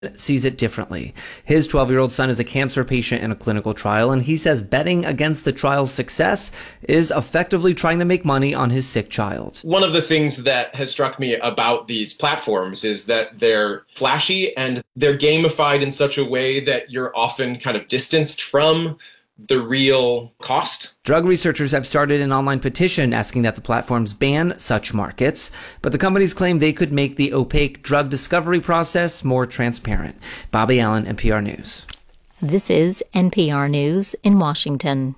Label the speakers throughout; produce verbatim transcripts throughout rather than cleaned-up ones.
Speaker 1: sees it differently. His twelve-year-old son is a cancer patient in a clinical trial, and he says betting against the trial's success is effectively trying to make money on his sick child.
Speaker 2: One of the things that has struck me about these platforms is that they're flashy and they're gamified in such a way that you're often kind of distanced from the real cost.
Speaker 1: Drug researchers have started an online petition asking that the platforms ban such markets, but the companies claim they could make the opaque drug discovery process more transparent. Bobby Allen, N P R News.
Speaker 3: This is N P R News in Washington.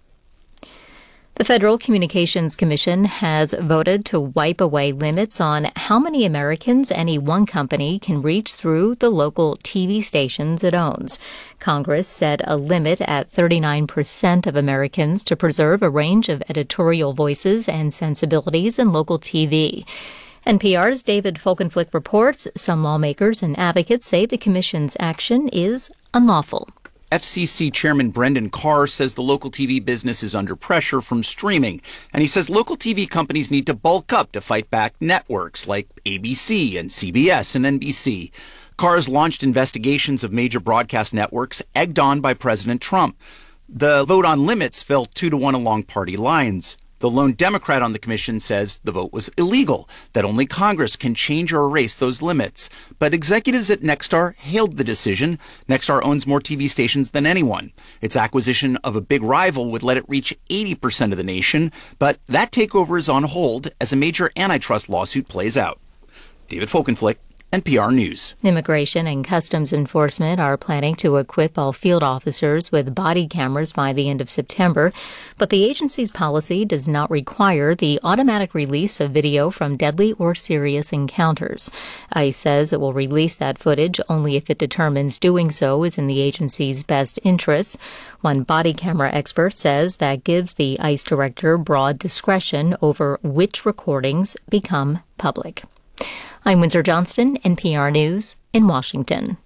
Speaker 3: The Federal Communications Commission has voted to wipe away limits on how many Americans any one company can reach through the local T V stations it owns. Congress set a limit at thirty-nine percent of Americans to preserve a range of editorial voices and sensibilities in local T V. N P R's David Folkenflik reports some lawmakers and advocates say the Commission's action is unlawful.
Speaker 4: F C C Chairman Brendan Carr says the local T V business is under pressure from streaming, and he says local T V companies need to bulk up to fight back networks like A B C and C B S and N B C. Carr has launched investigations of major broadcast networks, egged on by President Trump. The vote on limits fell two to one along party lines. The lone Democrat on the commission says the vote was illegal, that only Congress can change or erase those limits. But executives at Nexstar hailed the decision. Nexstar owns more T V stations than anyone. Its acquisition of a big rival would let it reach eighty percent of the nation, but that takeover is on hold as a major antitrust lawsuit plays out. David Folkenflik, N P R News.
Speaker 3: Immigration and Customs Enforcement are planning to equip all field officers with body cameras by the end of September, but the agency's policy does not require the automatic release of video from deadly or serious encounters. ICE says it will release that footage only if it determines doing so is in the agency's best interests. One body camera expert says that gives the ICE director broad discretion over which recordings become public. I'm Windsor Johnston, N P R News in Washington.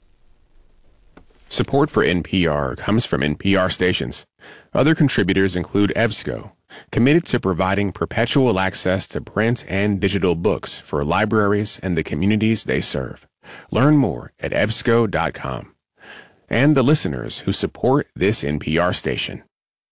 Speaker 5: Support for N P R comes from N P R stations. Other contributors include EBSCO, committed to providing perpetual access to print and digital books for libraries and the communities they serve. Learn more at E B S C O dot com. And the listeners who support this N P R station.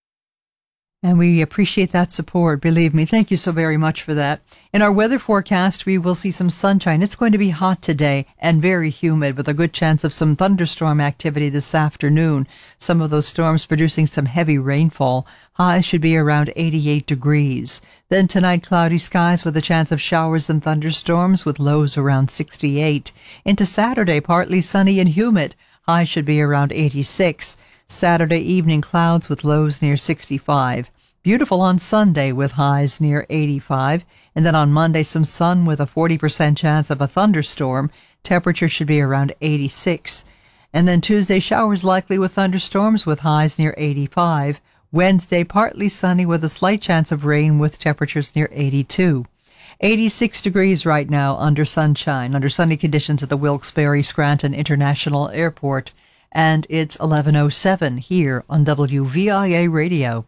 Speaker 6: And we appreciate that support. Believe me. Thank you so very much for that. In our weather forecast, we will see some sunshine. It's going to be hot today and very humid with a good chance of some thunderstorm activity this afternoon. Some of those storms producing some heavy rainfall. Highs should be around eighty-eight degrees. Then tonight, cloudy skies with a chance of showers and thunderstorms with lows around sixty-eight. Into Saturday, partly sunny and humid. Highs should be around eighty-six. Saturday evening, clouds with lows near sixty-five. Beautiful on Sunday with highs near eighty-five. And then on Monday, some sun with a forty percent chance of a thunderstorm. Temperature should be around eighty-six. And then Tuesday, showers likely with thunderstorms with highs near eighty-five. Wednesday, partly sunny with a slight chance of rain with temperatures near eighty-two. eighty-six degrees right now under sunshine, under sunny conditions at the Wilkes-Barre Scranton International Airport. And it's eleven oh seven here on W V I A Radio.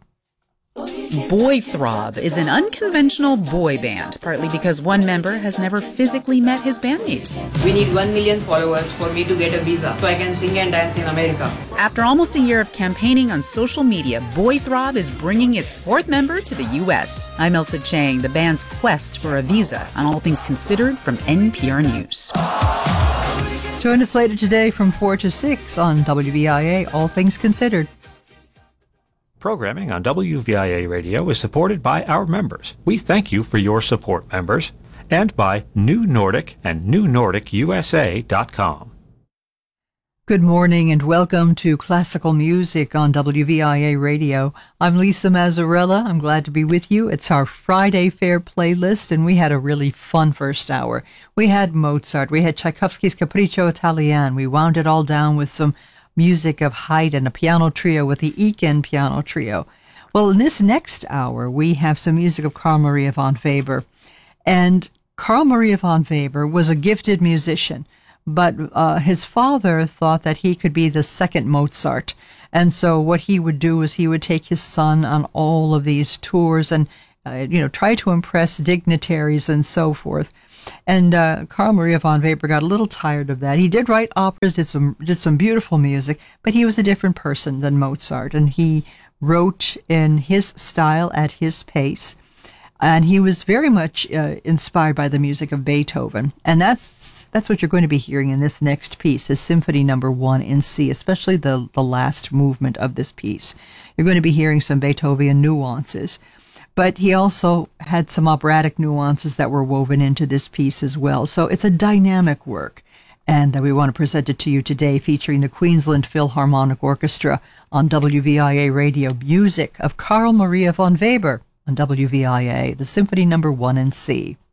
Speaker 7: Boy Throb is an unconventional boy band, partly because one member has never physically met his bandmates.
Speaker 8: We need one million followers for me to get a visa so I can sing and dance in America.
Speaker 7: After almost a year of campaigning on social media, Boy Throb is bringing its fourth member to the U S. I'm Elsa Chang, the band's quest for a visa on All Things Considered from N P R News.
Speaker 6: Join us later today from four to six on W V I A, All Things Considered.
Speaker 9: Programming on W V I A Radio is supported by our members. We thank you for your support, members, and by New Nordic and New Nordic U S A dot com.
Speaker 6: Good morning and welcome to Classical Music on W V I A Radio. I'm Lisa Mazzarella. I'm glad to be with you. It's our Friday Fair playlist, and we had a really fun first hour. We had Mozart. We had Tchaikovsky's Capriccio Italian. We wound it all down with some music of Haydn, a piano trio with the Eken Piano Trio. Well, in this next hour, we have some music of Carl Maria von Weber. And Carl Maria von Weber was a gifted musician, but uh, his father thought that he could be the second Mozart. And so what he would do is he would take his son on all of these tours and, uh, you know, try to impress dignitaries and so forth. And uh, Carl Maria von Weber got a little tired of that. He did write operas, did some did some beautiful music, but he was a different person than Mozart, and he wrote in his style at his pace. And he was very much uh, inspired by the music of Beethoven. And that's that's what you're going to be hearing in this next piece, his Symphony Number One in C, especially the, the last movement of this piece. You're going to be hearing some Beethoven nuances. But he also had some operatic nuances that were woven into this piece as well. So it's a dynamic work. And uh, we want to present it to you today, featuring the Queensland Philharmonic Orchestra on W V I A Radio. Music of Carl Maria von Weber on W V I A, the Symphony Number One in C.